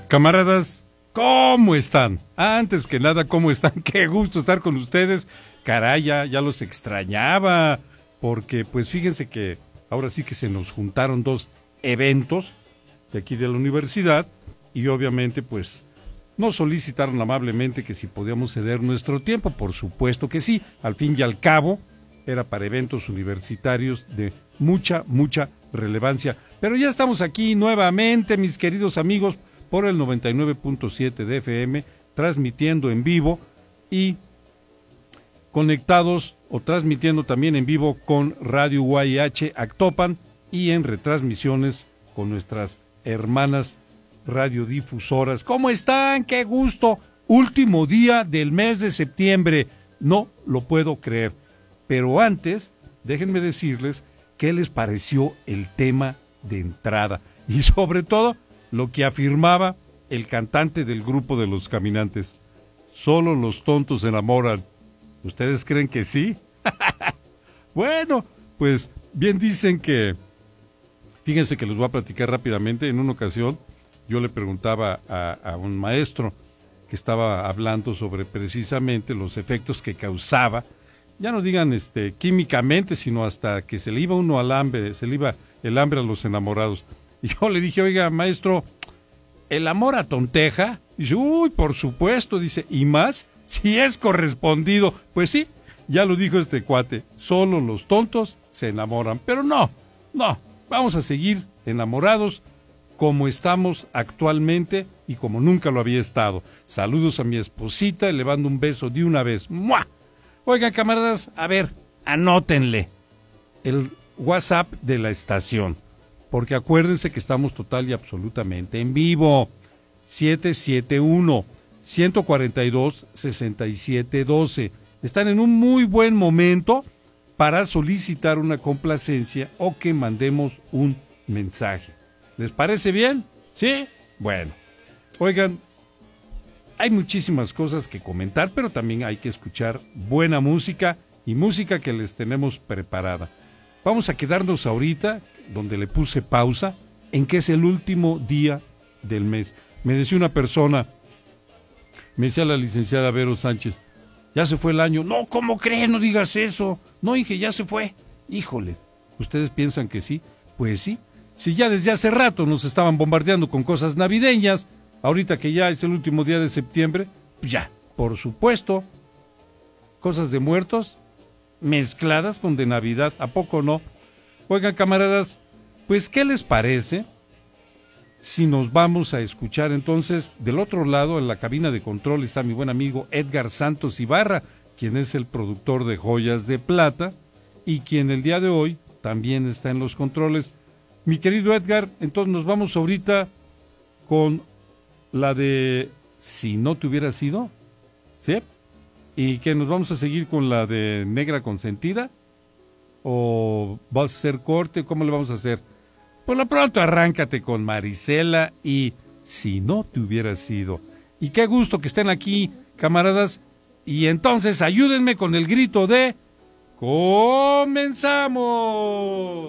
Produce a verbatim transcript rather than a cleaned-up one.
Camaradas, ¿cómo están? Antes que nada, ¿cómo están? Qué gusto estar con ustedes. Caray, ya, ya los extrañaba, porque pues fíjense que ahora sí que se nos juntaron dos eventos de aquí de la universidad y obviamente pues nos solicitaron amablemente que si podíamos ceder nuestro tiempo. Por supuesto que sí, al fin y al cabo era para eventos universitarios de mucha, mucha relevancia. Pero ya estamos aquí nuevamente, mis queridos amigos, por el noventa y nueve punto siete de F M, transmitiendo en vivo y conectados o transmitiendo también en vivo con Radio U A H Actopan y en retransmisiones con nuestras hermanas radiodifusoras. ¿Cómo están? ¡Qué gusto! Último día del mes de septiembre. No lo puedo creer. Pero antes, déjenme decirles qué les pareció el tema de entrada y sobre todo lo que afirmaba el cantante del grupo de Los Caminantes. Solo los tontos se enamoran. ¿Ustedes creen que sí? Bueno, pues bien dicen que, fíjense que les voy a platicar rápidamente. En una ocasión yo le preguntaba a, a un maestro que estaba hablando sobre precisamente los efectos que causaba, ya no digan este químicamente, sino hasta que se le iba uno al hambre, se le iba el hambre a los enamorados. Y yo le dije, oiga, maestro, ¿el amor atonteja? Y dice, uy, por supuesto, dice, ¿y más? Si es correspondido. Pues sí, ya lo dijo este cuate, solo los tontos se enamoran. Pero no, no, vamos a seguir enamorados como estamos actualmente y como nunca lo había estado. Saludos a mi esposita, le mando un beso de una vez. ¡Mua! Oigan, camaradas, a ver, anótenle el WhatsApp de la estación, porque acuérdense que estamos total y absolutamente en vivo. siete siete uno, uno cuatro dos, seis siete uno dos. Están en un muy buen momento para solicitar una complacencia o que mandemos un mensaje. ¿Les parece bien? ¿Sí? Bueno. Oigan, hay muchísimas cosas que comentar, pero también hay que escuchar buena música y música que les tenemos preparada. Vamos a quedarnos ahorita, donde le puse pausa, en que es el último día del mes. Me decía una persona, me decía la licenciada Vero Sánchez, ya se fue el año. No, ¿cómo crees? No digas eso. No, dije, ya se fue. Híjoles, ¿ustedes piensan que sí? Pues sí. Si ya desde hace rato nos estaban bombardeando con cosas navideñas, ahorita que ya es el último día de septiembre, pues ya, por supuesto, cosas de muertos mezcladas con de Navidad, ¿a poco no? Oigan, camaradas, pues ¿qué les parece si nos vamos a escuchar entonces? Del otro lado, en la cabina de control, está mi buen amigo Edgar Santos Ibarra, quien es el productor de Joyas de Plata y quien el día de hoy también está en los controles. Mi querido Edgar, entonces nos vamos ahorita con la de Si no te hubiera sido, ¿sí? ¿Y que nos vamos a seguir con la de Negra Consentida? ¿O vas a hacer corte? ¿Cómo le vamos a hacer? Por lo pronto arráncate con Marisela y Si no te hubiera sido. Y qué gusto que estén aquí, camaradas. Y entonces ayúdenme con el grito de ¡Comenzamos!